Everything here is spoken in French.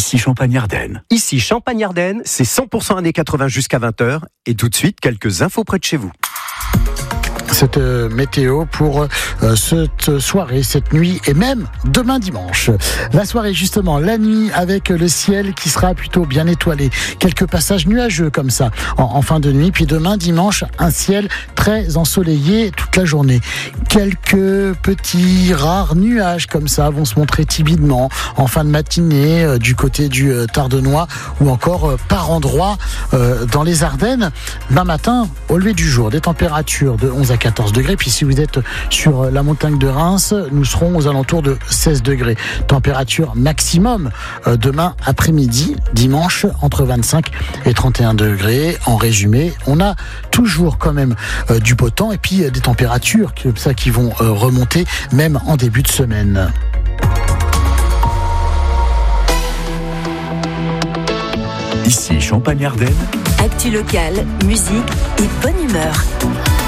Ici Champagne-Ardenne. Ici Champagne-Ardenne, c'est 100% années 80 jusqu'à 20h. Et tout de suite, quelques infos près de chez vous. Cette météo pour cette soirée, cette nuit et même demain dimanche. La soirée justement, la nuit avec le ciel qui sera plutôt bien étoilé. Quelques passages nuageux comme ça en fin de nuit. Puis demain dimanche, un ciel très ensoleillé toute la journée. Quelques petits rares nuages comme ça vont se montrer timidement en fin de matinée du côté du Tardenois ou encore par endroits dans les Ardennes. Demain matin, au lever du jour, des températures de 11 à 14 degrés. Puis si vous êtes sur la montagne de Reims, nous serons aux alentours de 16 degrés. Température maximum demain après-midi, dimanche, entre 25 et 31 degrés. En résumé, on a toujours quand même du beau temps et puis des températures comme ça qui vont remonter même en début de semaine. Ici Champagne-Ardenne. Actu locale, musique et bonne humeur.